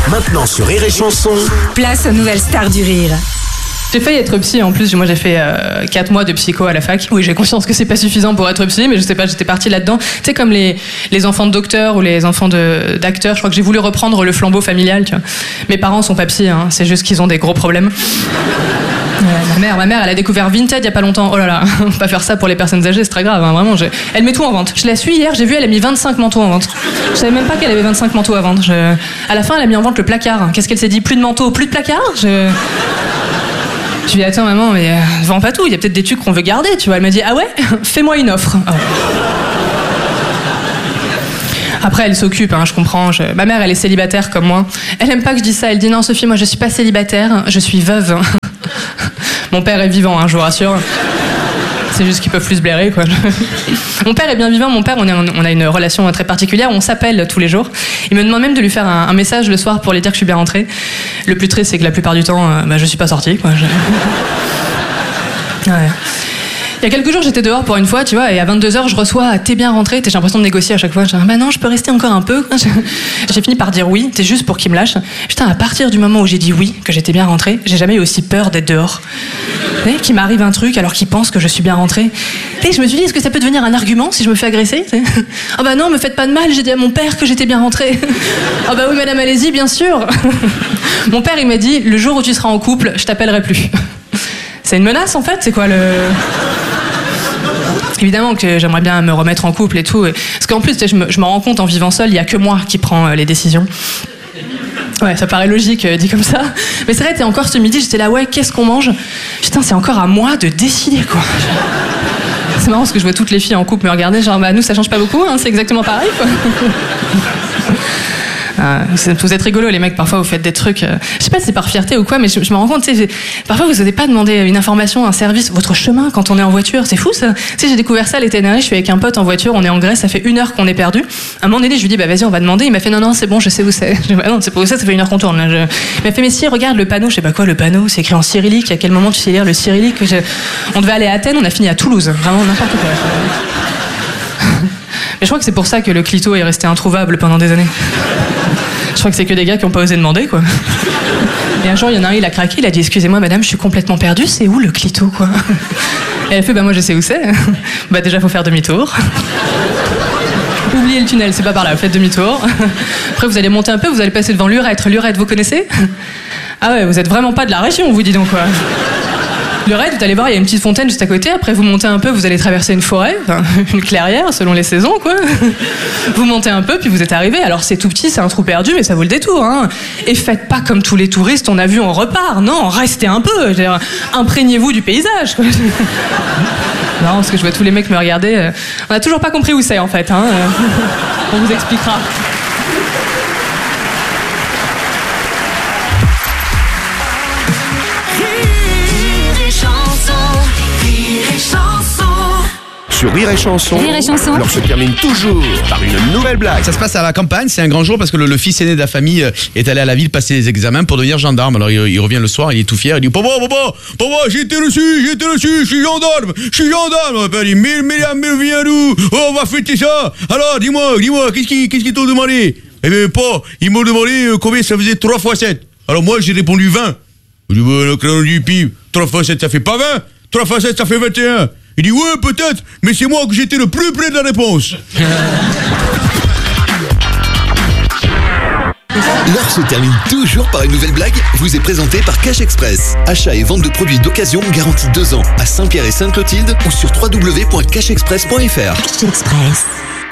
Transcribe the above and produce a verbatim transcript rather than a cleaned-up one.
Maintenant sur Rire et Chanson. Place aux nouvelles stars du rire. J'ai failli être psy en plus, moi j'ai fait euh, quatre mois de psycho à la fac. Oui, j'ai conscience que c'est pas suffisant pour être psy, mais je sais pas, j'étais partie là-dedans. Tu sais, comme les, les enfants de docteurs ou les enfants de, d'acteurs, je crois que j'ai voulu reprendre le flambeau familial, tu vois. Mes parents sont pas psy, hein, c'est juste qu'ils ont des gros problèmes. Ouais, ma mère, ma mère, elle a découvert Vinted il y a pas longtemps. Oh là là, on peut pas faire ça pour les personnes âgées, c'est très grave, hein, vraiment. Je... Elle met tout en vente. Je la suis hier, j'ai vu, elle a mis vingt-cinq manteaux en vente. Je savais même pas qu'elle avait vingt-cinq manteaux à vendre. Je... À la fin, elle a mis en vente le placard. Qu'est-ce qu'elle s'est dit? Plus de manteaux, plus de placard? Je... Je lui ai dit, attends maman, mais euh, vends pas tout, il y a peut-être des trucs qu'on veut garder, tu vois. Elle m'a dit, ah ouais? Fais-moi une offre. Oh. Après, elle s'occupe, hein, je comprends. Je... Ma mère, elle est célibataire comme moi. Elle aime pas que je dise ça. Elle dit, non Sophie, moi je suis pas célibataire, je suis veuve. Mon père est vivant, hein, je vous rassure. C'est juste qu'ils peuvent plus se blairer, quoi. Mon père est bien vivant. Mon père, on, est, on a une relation très particulière. On s'appelle tous les jours. Il me demande même de lui faire un, un message le soir pour lui dire que je suis bien rentrée. Le plus triste, c'est que la plupart du temps, euh, bah, je suis pas sortie, quoi. Je... Ouais. Il y a quelques jours, j'étais dehors pour une fois, tu vois, et à vingt-deux heures, je reçois « T'es bien rentré ?» J'ai l'impression de négocier à chaque fois. Je dis « Bah non, je peux rester encore un peu. » J'ai fini par dire oui, c'est juste pour qu'il me lâche. Putain, à partir du moment où j'ai dit oui, que j'étais bien rentrée, j'ai jamais eu aussi peur d'être dehors. Tu sais, qu'il m'arrive un truc alors qu'il pense que je suis bien rentrée. Tu sais, je me suis dit, est-ce que ça peut devenir un argument si je me fais agresser? Ah bah non, me faites pas de mal, j'ai dit à mon père que j'étais bien rentrée. Ah bah oui, madame, allez-y, bien sûr. Mon père, il m'a dit, le jour où tu seras en couple, je t'appellerai plus. C'est une menace, en fait, c'est quoi le... Évidemment que j'aimerais bien me remettre en couple et tout. Parce qu'en plus, je me, je me rends compte en vivant seule, il n'y a que moi qui prends les décisions. Ouais, ça paraît logique euh, dit comme ça. Mais c'est vrai, t'es encore ce midi, j'étais là, ouais, qu'est-ce qu'on mange? Putain, c'est encore à moi de décider, quoi. C'est marrant parce que je vois toutes les filles en couple me regarder, genre, bah nous, ça change pas beaucoup, hein, c'est exactement pareil, quoi. Euh, vous êtes rigolos les mecs, parfois vous faites des trucs, euh, je sais pas si c'est par fierté ou quoi, mais je, je me rends compte, tu sais, parfois vous n'osez pas demander une information, un service, votre chemin quand on est en voiture, c'est fou ça. Tu sais, j'ai découvert ça l'été dernier, je suis avec un pote en voiture, on est en Grèce, ça fait une heure qu'on est perdu. À un moment donné, je lui dis bah vas-y on va demander, il m'a fait non non c'est bon, je sais où c'est. Je dis, bah, non c'est pas où c'est, ça fait une heure qu'on tourne. Là. Je... Il m'a fait mais si regarde le panneau, je sais pas quoi le panneau, c'est écrit en cyrillique. À quel moment tu sais lire le cyrillique? je... On devait aller à Athènes, on a fini à Toulouse, vraiment n'importe quoi. Mais je crois que c'est pour ça que le clito est resté introuvable pendant des années. Je crois que c'est que des gars qui n'ont pas osé demander, quoi. Et un jour, il y en a un, il a craqué, il a dit « Excusez-moi, madame, je suis complètement perdu, c'est où le clito, quoi ?» Et elle fait « Bah moi, je sais où c'est. » Bah déjà, faut faire demi-tour. Oubliez le tunnel, c'est pas par là, faites demi-tour. Après, vous allez monter un peu, vous allez passer devant l'Urètre. L'Urètre, vous connaissez? Ah ouais, vous êtes vraiment pas de la région, vous, dis donc, quoi. L'Urètre, vous allez voir, il y a une petite fontaine juste à côté. Après, vous montez un peu, vous allez traverser une forêt, enfin, une clairière, selon les saisons, quoi. Vous montez un peu, puis vous êtes arrivé. Alors, c'est tout petit, c'est un trou perdu, mais ça vaut le détour, hein. Et faites pas comme tous les touristes, on a vu, on repart. Non, restez un peu. Je veux dire, imprégnez-vous du paysage, quoi. Non, parce que je vois tous les mecs me regarder. On a toujours pas compris où c'est, en fait, hein. On vous expliquera. Sur Rire et Chanson, Rire et Chanson. alors se termine toujours par une nouvelle blague. Ça se passe à la campagne, c'est un grand jour parce que le, le fils aîné de la famille est allé à la ville passer les examens pour devenir gendarme. Alors il, il revient le soir, il est tout fier, il dit « Papa, papa, papa, j'ai été reçu, j'ai été reçu, je suis gendarme, je suis gendarme !» Il dit « Mille, mille, mille, viens nous, oh, on va fêter ça. Alors dis-moi, dis-moi, qu'est-ce qu'ils qu'est-ce qu'ils t'ont demandé ?» Eh bien pas, ils m'ont demandé euh, combien ça faisait trois fois sept. Alors moi j'ai répondu vingt. Je dis bah, « Le crayon du pif, trois fois sept ça fait pas vingt, trois fois sept ça fait vingt et un. » Il dit « Ouais, peut-être, mais c'est moi que j'étais le plus près de la réponse. » L'heure se termine toujours par une nouvelle blague, vous est présentée par Cash Express. Achat et vente de produits d'occasion garantis deux ans à Saint-Pierre et Sainte-Clotilde ou sur w w w point cash express point f r. Cash Express.